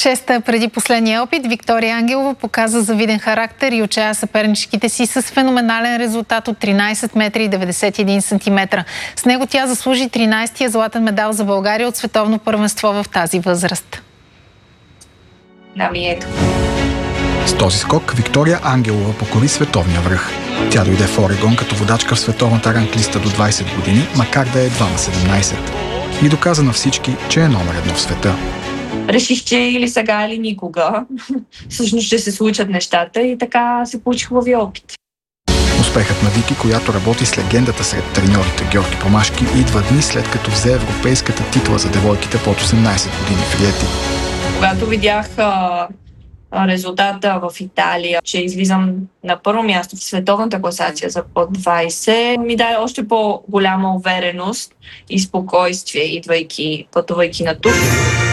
Шеста преди последния опит, Виктория Ангелова показа завиден характер и отчая съперничките си с феноменален резултат от 13 метра и 91 сантиметра. С него тя заслужи 13-тия златен медал за България от световно първенство в тази възраст. Ето. С този скок Виктория Ангелова покори световния връх. Тя дойде в Орегон като водачка в световната ранглиста до 20 години, макар да е едва на 17. И доказа на всички, че е номер едно в света. Реших, че или сега, или никога всъщност ще се случат нещата и така се получи хубави опит. Успехът на Вики, която работи с легендата сред треньорите Георги Помашки, идва дни след като взе европейската титла за девойките под 18 години в Риети. Когато видях резултата в Италия, че излизам на първо място в световната класация за под 20, ми даде още по-голяма увереност и спокойствие, пътувайки на тук.